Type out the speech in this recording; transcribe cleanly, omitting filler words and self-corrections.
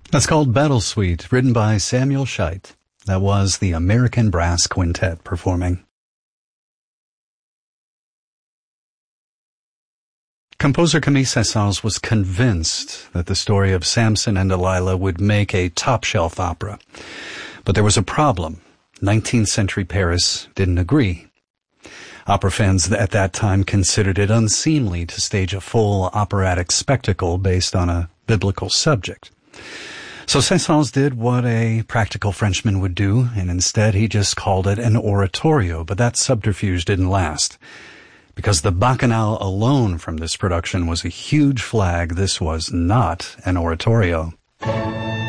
That's called Battle Suite, written by Samuel Scheidt. That was the American Brass Quintet performing. Composer Camille Saint-Saëns was convinced that the story of Samson and Delilah would make a top-shelf opera. But there was a problem. 19th century Paris didn't agree. Opera fans at that time considered it unseemly to stage a full operatic spectacle based on a biblical subject. So Saint-Saëns did what a practical Frenchman would do, and instead he just called it an oratorio, but that subterfuge didn't last. Because the Bacchanal alone from this production was a huge flag, this was not an oratorio.